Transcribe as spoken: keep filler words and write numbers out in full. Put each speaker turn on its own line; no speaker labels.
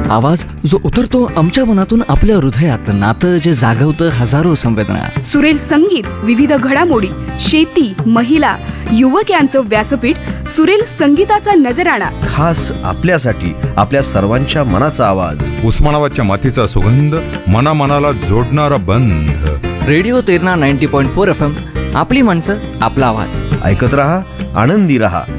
आवाज जो उतरतो आमच्या मनातून आपल्या हृदयात, नातं जे जागवतं हजारो संवेदना.
सुरेल संगीत, विविध घडामोडी, शेती, महिला, युवक यांचं व्यासपीठ. सुरेल संगीताचा नजराणा
खास आपल्यासाठी, आपल्या सर्वांच्या मनाचा आवाज.
उस्मानाबादच्या मातीचा सुगंध, मनामनाला जोडणारा बंध.
Radio Terna ninety point four F M. आपली माणसं, आपला आवाज.
ऐकत रहा, आनंदी रहा.